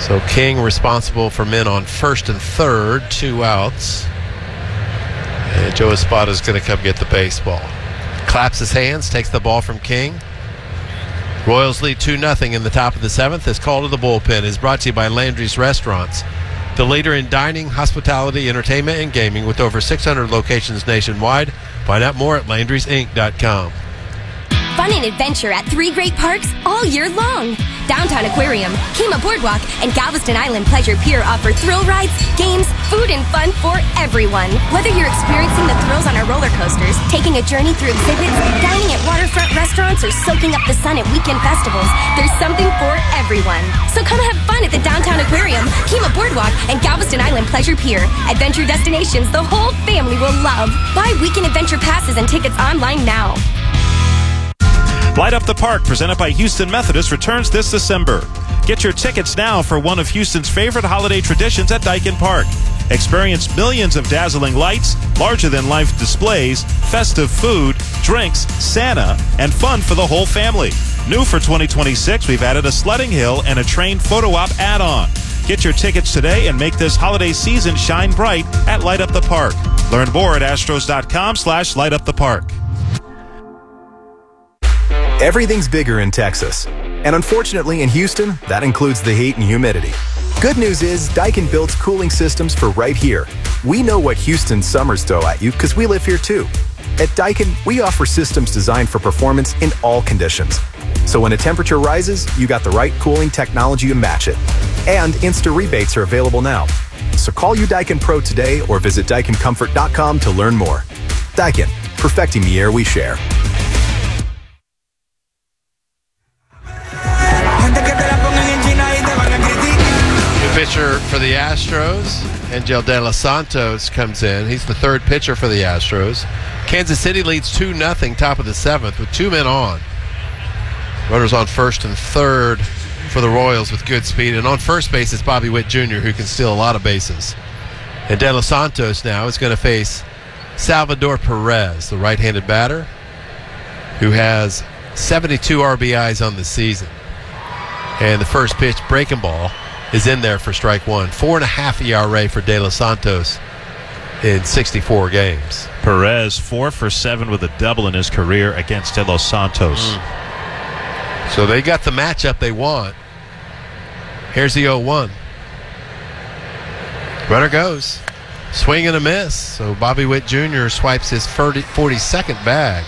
So King responsible for men on first and third, 2 outs. And Joe Espada is going to come get the baseball. Claps his hands, takes the ball from King. Royals lead 2-0 in the top of the 7th. This call to the bullpen is brought to you by Landry's Restaurants, the leader in dining, hospitality, entertainment, and gaming with over 600 locations nationwide. Find out more at Landry'sInc.com. Fun and adventure at 3 great parks all year long. Downtown Aquarium, Kemah Boardwalk, and Galveston Island Pleasure Pier offer thrill rides, games, food, and fun for everyone. Whether you're experiencing the thrills on our roller coasters, taking a journey through exhibits, dining at waterfront restaurants, or soaking up the sun at weekend festivals, there's something for everyone. So come have fun at the Downtown Aquarium, Kemah Boardwalk, and Galveston Island Pleasure Pier. Adventure destinations the whole family will love. Buy weekend adventure passes and tickets online now. Light Up the Park, presented by Houston Methodist, returns this December. Get your tickets now for one of Houston's favorite holiday traditions at Daikin Park. Experience millions of dazzling lights, larger-than-life displays, festive food, drinks, Santa, and fun for the whole family. New for 2026, we've added a sledding hill and a train photo op add-on. Get your tickets today and make this holiday season shine bright at Light Up the Park. Learn more at astros.com/lightupthepark. Everything's bigger in Texas. And unfortunately in Houston, that includes the heat and humidity. Good news is Daikin builds cooling systems for right here. We know what Houston's summers throw at you because we live here too. At Daikin, we offer systems designed for performance in all conditions. So when a temperature rises, you got the right cooling technology to match it. And Insta rebates are available now. So call your Daikin Pro today or visit DaikinComfort.com to learn more. Daikin, perfecting the air we share. Pitcher for the Astros, Angel De Los Santos comes in. He's the third pitcher for the Astros. Kansas City leads 2-0, top of the 7th, with 2 men on. Runners on first and third for the Royals with good speed. And on first base is Bobby Witt Jr., who can steal a lot of bases. And De Los Santos now is going to face Salvador Perez, the right-handed batter, who has 72 RBIs on the season. And the first pitch, breaking ball, is in there for strike one. 4.5 ERA for De Los Santos in 64 games. Perez 4 for 7 with a double in his career against De Los Santos. So they got the matchup they want. Here's the 0-1. Runner goes. Swing and a miss. So Bobby Witt Jr. swipes his 42nd bag.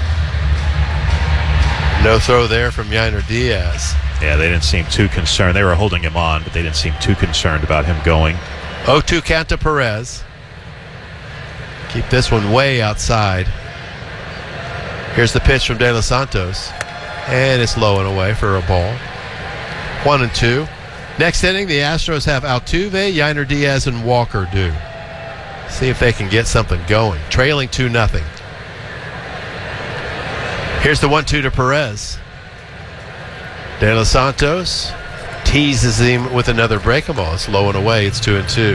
No throw there from Yainer Diaz. Yeah, they didn't seem too concerned. They were holding him on, but they didn't seem too concerned about him going. 0-2 count to Perez. Keep this one way outside. Here's the pitch from De Los Santos. And it's low and away for a ball. 1-2. Next inning, the Astros have Altuve, Yainer Diaz, and Walker due. See if they can get something going. Trailing 2-0. Here's the 1-2 to Perez. De Los Santos teases him with another breaking ball. It's low and away. It's 2-2.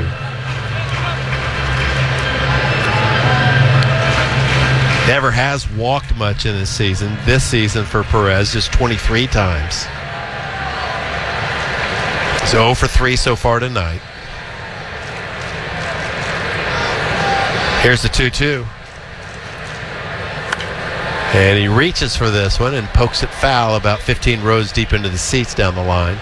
Never has walked much in this season. This season for Perez, just 23 times. So 0 for 3 so far tonight. Here's the 2-2. And he reaches for this one and pokes it foul about 15 rows deep into the seats down the line.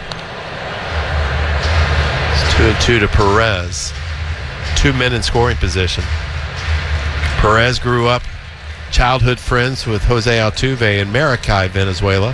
It's 2-2 to Perez. 2 men in scoring position. Perez grew up childhood friends with Jose Altuve in Maracay, Venezuela.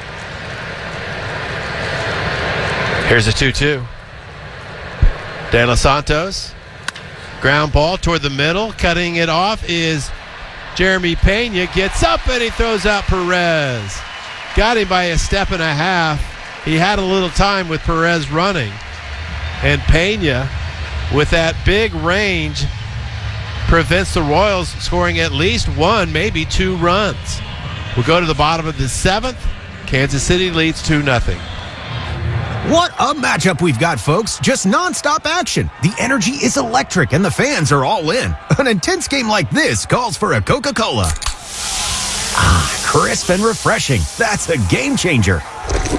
Here's a 2-2. De Los Santos. Ground ball toward the middle. Cutting it off is Jeremy Pena. Gets up and he throws out Perez. Got him by a step and a half. He had a little time with Perez running. And Pena, with that big range, prevents the Royals scoring at least 1, maybe 2 runs. We'll go to the bottom of the 7th. Kansas City leads 2-0. What a matchup we've got, folks. Just nonstop action. The energy is electric and the fans are all in. An intense game like this calls for a Coca-Cola. Ah, crisp and refreshing. That's a game changer.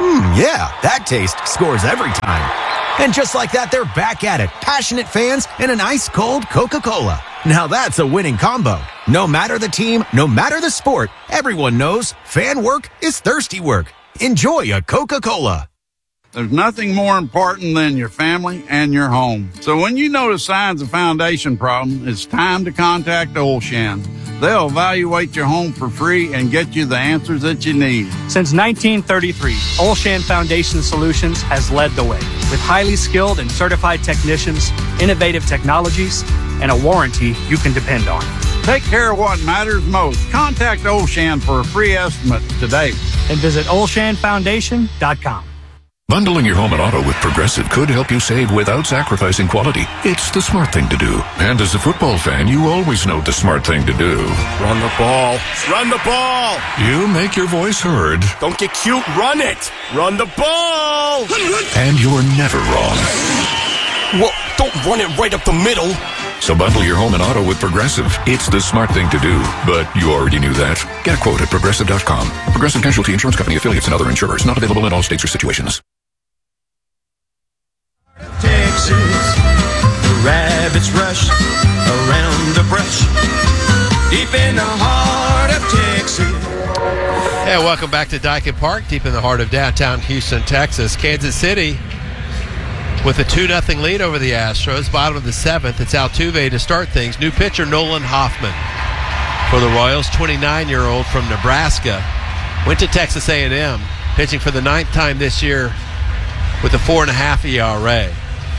Yeah, that taste scores every time. And just like that, they're back at it. Passionate fans and an ice-cold Coca-Cola. Now that's a winning combo. No matter the team, no matter the sport, everyone knows fan work is thirsty work. Enjoy a Coca-Cola. There's nothing more important than your family and your home. So when you notice signs of foundation problem, it's time to contact Olshan. They'll evaluate your home for free and get you the answers that you need. Since 1933, Olshan Foundation Solutions has led the way with highly skilled and certified technicians, innovative technologies, and a warranty you can depend on. Take care of what matters most. Contact Olshan for a free estimate today. And visit olshanfoundation.com. Bundling your home and auto with Progressive could help you save without sacrificing quality. It's the smart thing to do. And as a football fan, you always know the smart thing to do. Run the ball. Run the ball. You make your voice heard. Don't get cute. Run it. Run the ball. And you're never wrong. Well, don't run it right up the middle. So bundle your home and auto with Progressive. It's the smart thing to do. But you already knew that. Get a quote at Progressive.com. Progressive Casualty Insurance Company affiliates and other insurers. Not available in all states or situations. Texas, the rabbits rush around the brush, deep in the heart of Texas. Hey, welcome back to Dyken Park, deep in the heart of downtown Houston, Texas. Kansas City with a 2-0 lead over the Astros. Bottom of the 7th, it's Altuve to start things. New pitcher Nolan Hoffman for the Royals, 29-year-old from Nebraska. Went to Texas A&M, pitching for the 9th time this year with a 4.5 ERA.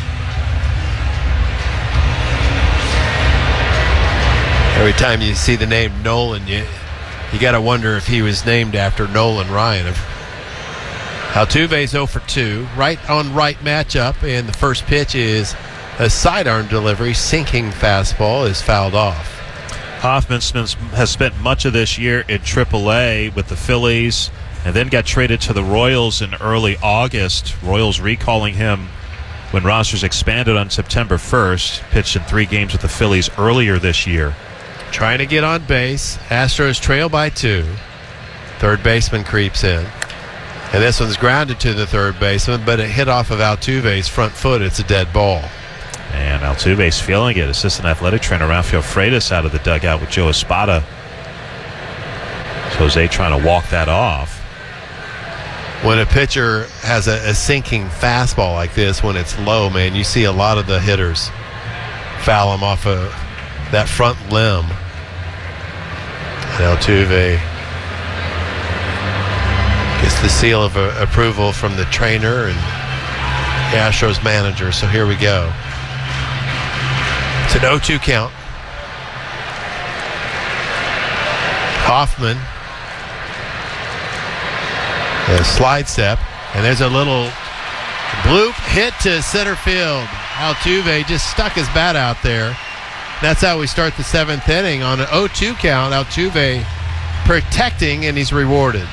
Every time you see the name Nolan, you got to wonder if he was named after Nolan Ryan. Altuve's 0 for 2, right on right matchup, and the first pitch is a sidearm delivery. Sinking fastball is fouled off. Hoffman has spent much of this year in AAA with the Phillies and then got traded to the Royals in early August. Royals recalling him when rosters expanded on September 1st. Pitched in 3 games with the Phillies earlier this year. Trying to get on base. Astros trail by 2. Third baseman creeps in. And this one's grounded to the third baseman, but it hit off of Altuve's front foot. It's a dead ball. And Altuve's feeling it. Assistant athletic trainer Rafael Freitas out of the dugout with Joe Espada. Jose trying to walk that off. When a pitcher has a sinking fastball like this, when it's low, man, you see a lot of the hitters foul him off of that front limb. And Altuve gets the seal of approval from the trainer and the Astros manager. So here we go. It's an 0-2 count. Hoffman, a slide step, and there's a little bloop hit to center field. Altuve just stuck his bat out there. That's how we start the 7th inning on an 0-2 count. Altuve protecting, and he's rewarded.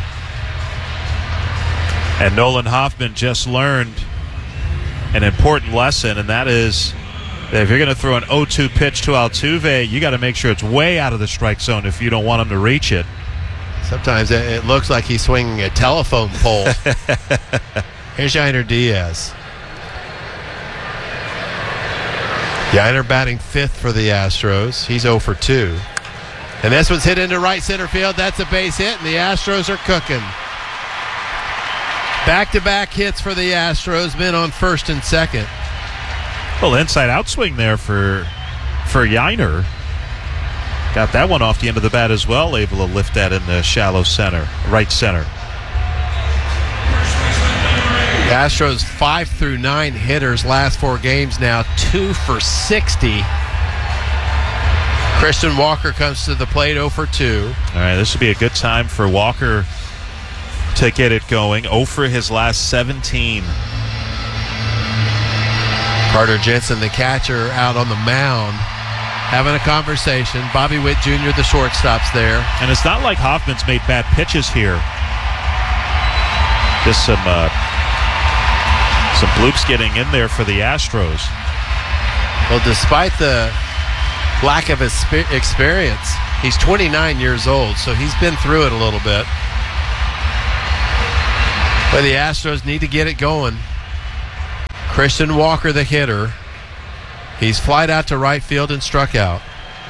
And Nolan Hoffman just learned an important lesson, and that is that if you're going to throw an 0-2 pitch to Altuve, you got to make sure it's way out of the strike zone if you don't want him to reach it. Sometimes it looks like he's swinging a telephone pole. Here's Yainer Diaz. Yainer batting 5th for the Astros. He's 0 for 2. And this one's hit into right center field. That's a base hit, and the Astros are cooking. Back-to-back hits for the Astros. Men on first and second. Well, inside outswing there for Yainer. Got that one off the end of the bat as well. Able to lift that in the shallow center, right center. The Astros 5 through 9 hitters last 4 games now, 2 for 60. Christian Walker comes to the plate, 0 for 2. All right, this would be a good time for Walker to get it going. 0 for his last 17. Carter Jensen, the catcher, out on the mound, having a conversation. Bobby Witt Jr., the shortstop's there. And it's not like Hoffman's made bad pitches here. Just some bloops getting in there for the Astros. Well, despite the lack of experience, he's 29 years old, so he's been through it a little bit. But the Astros need to get it going. Christian Walker, the hitter. He's flied out to right field and struck out.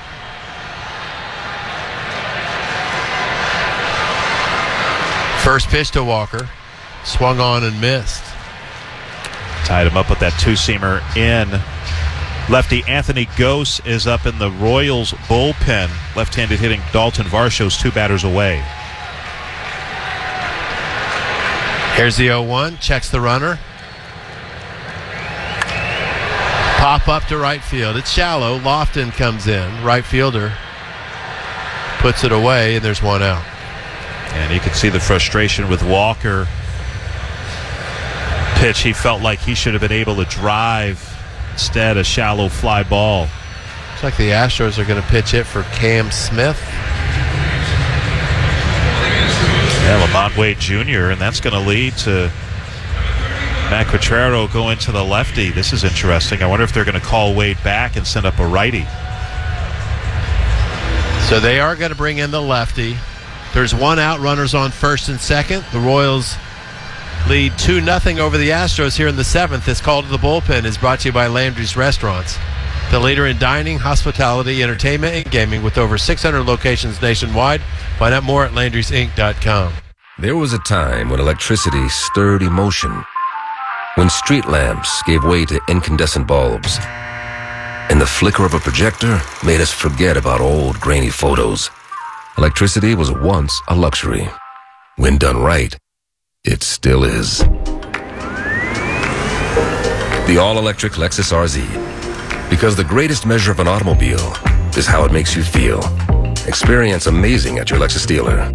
First pitch to Walker. Swung on and missed. Tied him up with that two-seamer in. Lefty Anthony Gose is up in the Royals bullpen. Left-handed hitting Dalton Varsho's 2 batters away. Here's the 0-1. Checks the runner. Pop up to right field. It's shallow. Lofton comes in. Right fielder puts it away, and there's 1 out. And you can see the frustration with Walker. Pitch he felt like he should have been able to drive. Instead, a shallow fly ball. Looks like the Astros are going to pitch it for Cam Smith. Yeah, Lamont Wade Jr., and that's going to lead to Matt Quatraro going to the lefty. This is interesting. I wonder if they're going to call Wade back and send up a righty. So they are going to bring in the lefty. There's 1 out, runners on first and second. The Royals lead 2-0 over the Astros here in the 7th. This call to the bullpen is brought to you by Landry's Restaurants, the leader in dining, hospitality, entertainment, and gaming with over 600 locations nationwide. Find out more at Landry'sInc.com. There was a time when electricity stirred emotion, when street lamps gave way to incandescent bulbs, and the flicker of a projector made us forget about old, grainy photos. Electricity was once a luxury. When done right, it still is. The all-electric Lexus RZ. Because the greatest measure of an automobile is how it makes you feel. Experience amazing at your Lexus dealer.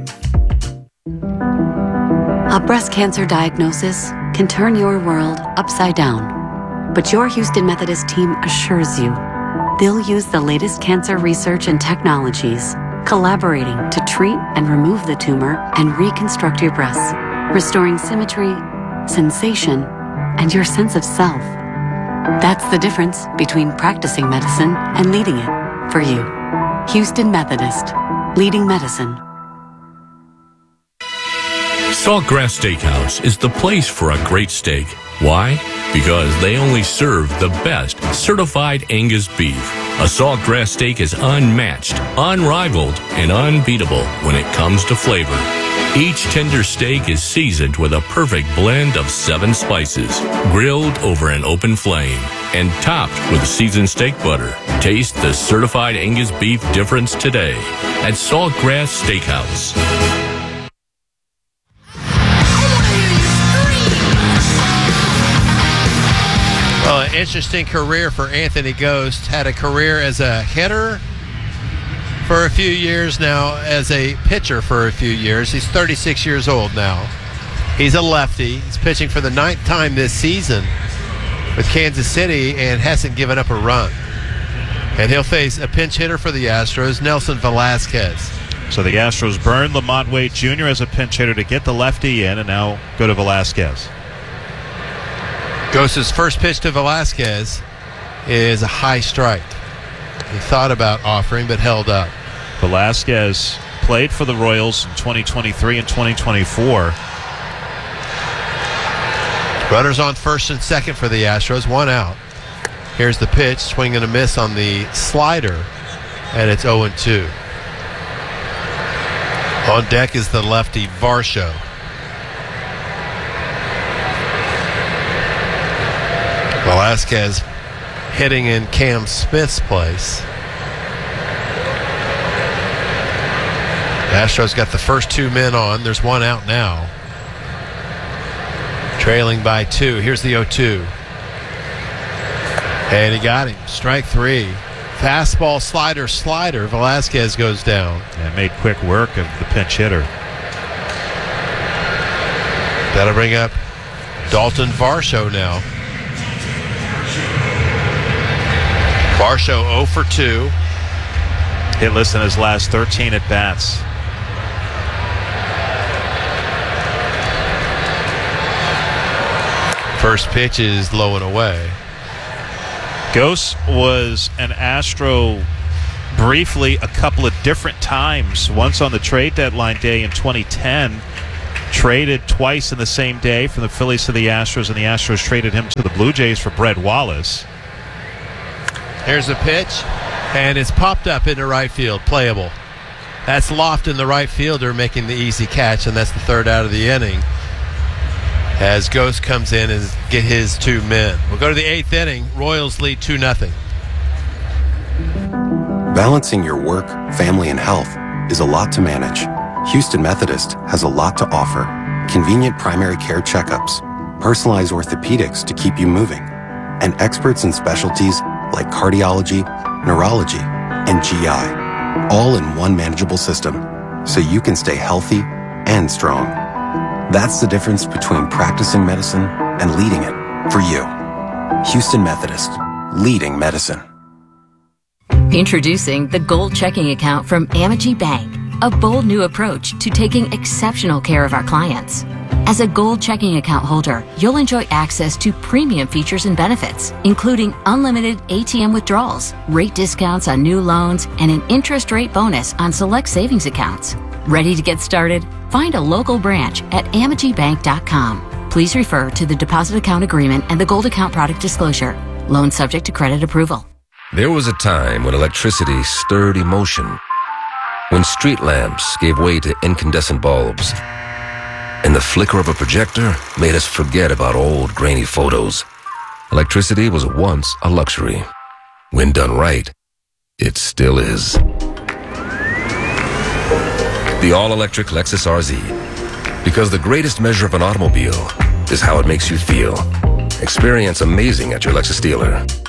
A breast cancer diagnosis can turn your world upside down. But your Houston Methodist team assures you they'll use the latest cancer research and technologies, collaborating to treat and remove the tumor and reconstruct your breasts, restoring symmetry, sensation, and your sense of self. That's the difference between practicing medicine and leading it for you. Houston Methodist, leading medicine. Saltgrass Steakhouse is the place for a great steak. Why? Because they only serve the best certified Angus beef. A Saltgrass steak is unmatched, unrivaled, and unbeatable when it comes to flavor. Each tender steak is seasoned with a perfect blend of 7 spices, grilled over an open flame, and topped with seasoned steak butter. Taste the certified Angus beef difference today at Saltgrass Steakhouse. Well, an interesting career for Anthony Gose. Had a career as a hitter for a few years now, as a pitcher for a few years. He's 36 years old now. He's a lefty. He's pitching for the 9th time this season with Kansas City and hasn't given up a run. And he'll face a pinch hitter for the Astros, Nelson Velasquez. So the Astros burn Lamont Wade Jr. as a pinch hitter to get the lefty in, and now go to Velasquez. Gose's first pitch to Velasquez is a high strike. He thought about offering, but held up. Velasquez played for the Royals in 2023 and 2024. Runners on first and second for the Astros, 1 out. Here's the pitch, swing and a miss on the slider, and it's 0-2. On deck is the lefty Varsho. Velasquez hitting in Cam Smith's place. The Astros got the first 2 men on. There's 1 out now. Trailing by 2. Here's the 0-2. And he got him. Strike 3. Fastball, slider. Velasquez goes down. And made quick work of the pinch hitter. That'll bring up Dalton Varsho now. Varsho 0 for 2. Hitless in his last 13 at-bats. First pitch is low and away. Gose was an Astro briefly a couple of different times. Once on the trade deadline day in 2010 traded twice in the same day from the Phillies to the Astros, and the Astros traded him to the Blue Jays for Brett Wallace. Here's a pitch, and it's popped up into right field, playable. That's Lofton, the right fielder, making the easy catch, and that's the third out of the inning. As Ghost comes in and get his 2 men. We'll go to the 8th inning. Royals lead 2-0. Balancing your work, family, and health is a lot to manage. Houston Methodist has a lot to offer. Convenient primary care checkups, personalized orthopedics to keep you moving, and experts in specialties like cardiology, neurology, and GI, all in one manageable system, so you can stay healthy and strong. That's the difference between practicing medicine and leading it for you. Houston Methodist, leading medicine. Introducing the Gold Checking Account from Amity Bank, a bold new approach to taking exceptional care of our clients. As a Gold Checking Account holder, you'll enjoy access to premium features and benefits, including unlimited ATM withdrawals, rate discounts on new loans, and an interest rate bonus on select savings accounts. Ready to get started? Find a local branch at amitybank.com. Please refer to the deposit account agreement and the Gold Account product disclosure. Loan subject to credit approval. There was a time when electricity stirred emotion, when street lamps gave way to incandescent bulbs, and the flicker of a projector made us forget about old grainy photos. Electricity was once a luxury. When done right, it still is. The all-electric Lexus RZ. Because the greatest measure of an automobile is how it makes you feel. Experience amazing at your Lexus dealer.